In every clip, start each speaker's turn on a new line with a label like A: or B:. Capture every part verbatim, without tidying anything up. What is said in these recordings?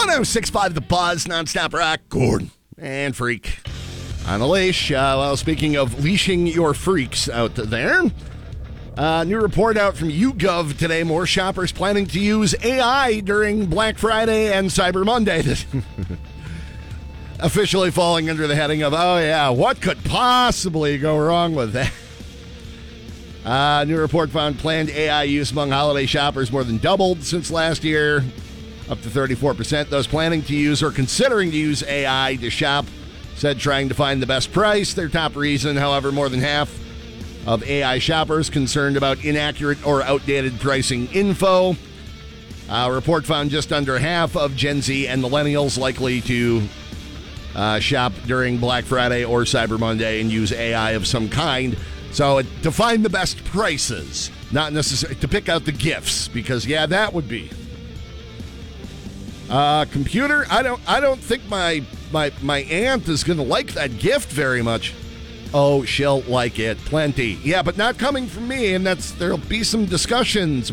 A: one oh six point five The Buzz, nonstop rock, Gordon and Freak on the leash. Uh, well, speaking of leashing your freaks out there, uh, new report out from YouGov today. More shoppers planning to use A I during Black Friday and Cyber Monday. Officially falling under the heading of, oh yeah, what could possibly go wrong with that? Uh, new report found planned A I use among holiday shoppers more than doubled since last year, up to thirty-four percent. Those planning to use or considering to use A I to shop said trying to find the best price. Their top reason, however, more than half of A I shoppers concerned about inaccurate or outdated pricing info. A report found just under half of Gen Z and millennials likely to uh, shop during Black Friday or Cyber Monday and use A I of some kind. So it, to find the best prices, not necessarily to pick out the gifts, because yeah, that would be. Uh, computer, I don't, I don't think my my my aunt is going to like that gift very much. Oh, she'll like it plenty. Yeah, but not coming from me, and that's there'll be some discussions.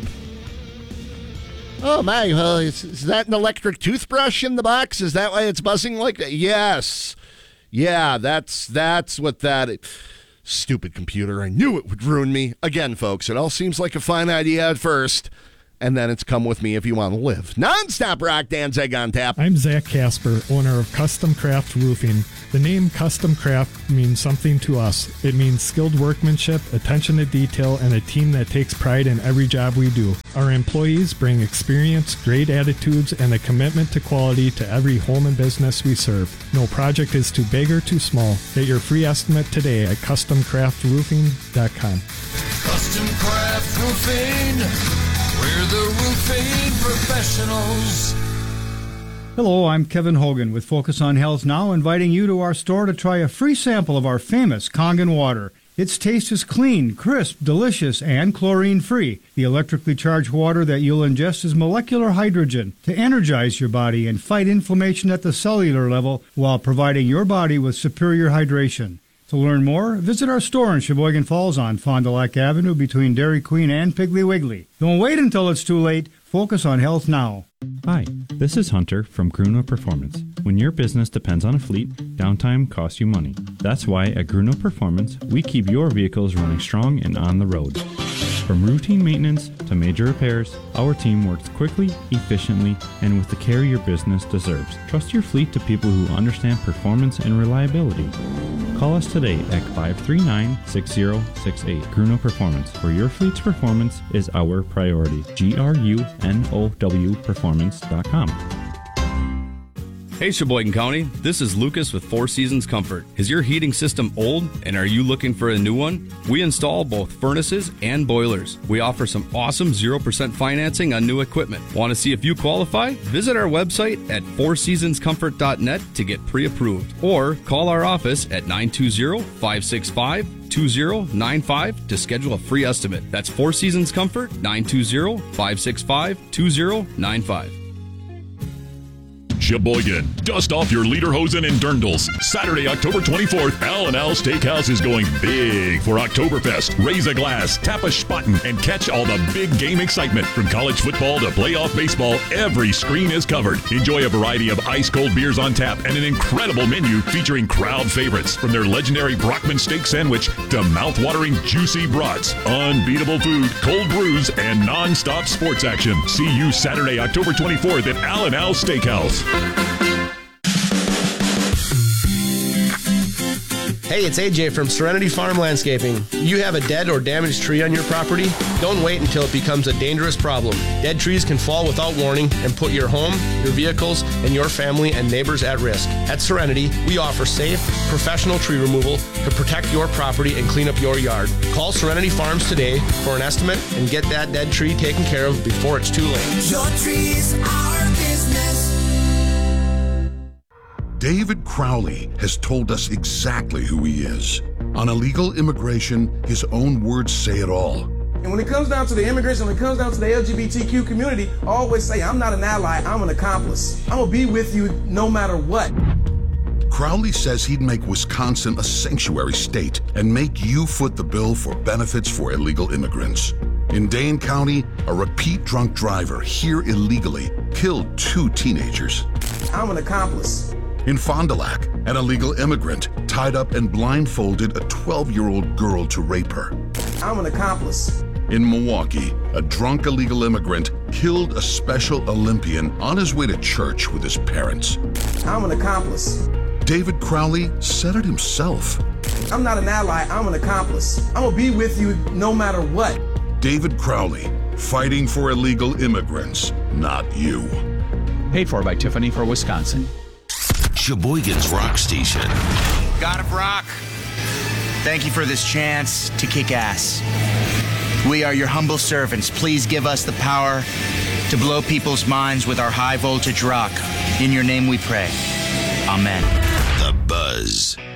A: Oh my, well, is, is that an electric toothbrush in the box? Is that why it's buzzing like that? Yes, yeah, that's that's what that is. Stupid computer. I knew it would ruin me. Again, folks, it all seems like a fine idea at first, and then it's come with me if you want to live. Non-stop rock, Dan Zeg on tap.
B: I'm Zach Casper, owner of Custom Craft Roofing. The name Custom Craft means something to us. It means skilled workmanship, attention to detail, and a team that takes pride in every job we do. Our employees bring experience, great attitudes, and a commitment to quality to every home and business we serve. No project is too big or too small. Get your free estimate today at custom craft roofing dot com.
C: Custom Craft Roofing, we're the roofing professionals.
D: Hello, I'm Kevin Hogan with Focus on Health Now, inviting you to our store to try a free sample of our famous Kangen water. Its taste is clean, crisp, delicious, and chlorine-free. The electrically charged water that you'll ingest is molecular hydrogen to energize your body and fight inflammation at the cellular level while providing your body with superior hydration. To learn more, visit our store in Sheboygan Falls on Fond du Lac Avenue between Dairy Queen and Piggly Wiggly. Don't wait until it's too late. Focus on health now.
E: Hi, this is Hunter from Gruno Performance. When your business depends on a fleet, downtime costs you money. That's why at Gruno Performance, we keep your vehicles running strong and on the road. From routine maintenance to major repairs, our team works quickly, efficiently, and with the care your business deserves. Trust your fleet to people who understand performance and reliability. Call us today at five three nine, six zero six eight. Gruno Performance, where your fleet's performance is our priority. G R U N O W performance dot com.
F: Hey Sheboygan County, this is Lucas with Four Seasons Comfort. Is your heating system old and are you looking for a new one? We install both furnaces and boilers. We offer some awesome zero percent financing on new equipment. Want to see if you qualify? Visit our website at four seasons comfort dot net to get pre-approved or call our office at nine two zero, five six five, two zero nine five to schedule a free estimate. That's Four Seasons Comfort, nine two zero, five six five, two zero nine five.
G: Sheboygan, dust off your lederhosen and dirndls. Saturday, October twenty-fourth, Al and Al Steakhouse is going big for Oktoberfest. Raise a glass, tap a spaten, and catch all the big game excitement. From college football to playoff baseball, every screen is covered. Enjoy a variety of ice-cold beers on tap and an incredible menu featuring crowd favorites. From their legendary Brockman steak sandwich to mouth-watering juicy brats, unbeatable food, cold brews, and non-stop sports action. See you Saturday, October twenty-fourth at Al and Al Steakhouse.
H: Hey, it's A J from Serenity Farm Landscaping. You have a dead or damaged tree on your property? Don't wait until it becomes a dangerous problem. Dead trees can fall without warning and put your home, your vehicles, and your family and neighbors at risk. At Serenity, we offer safe, professional tree removal to protect your property and clean up your yard. Call Serenity Farms today for an estimate and get that dead tree taken care of before it's too late.
C: Your trees, our business.
I: David Crowley has told us exactly who he is. On illegal immigration, his own words say it all.
J: And when it comes down to the immigration, when it comes down to the L G B T Q community, I always say, I'm not an ally, I'm an accomplice. I'm gonna be with you no matter what.
I: Crowley says he'd make Wisconsin a sanctuary state and make you foot the bill for benefits for illegal immigrants. In Dane County, a repeat drunk driver here illegally killed two teenagers.
J: I'm an accomplice.
I: In Fond du Lac, an illegal immigrant tied up and blindfolded a twelve-year-old girl to rape her.
J: I'm an accomplice.
I: In Milwaukee, a drunk illegal immigrant killed a Special Olympian on his way to church with his parents.
J: I'm an accomplice.
I: David Crowley said it himself.
J: I'm not an ally, I'm an accomplice. I'm gonna be with you no matter what.
I: David Crowley, fighting for illegal immigrants, not you.
K: Paid for by Tiffany for Wisconsin.
L: Sheboygan's Rock Station.
M: God of Rock, thank you for this chance to kick ass. We are your humble servants. Please give us the power to blow people's minds with our high voltage rock. In your name we pray. Amen.
L: The Buzz.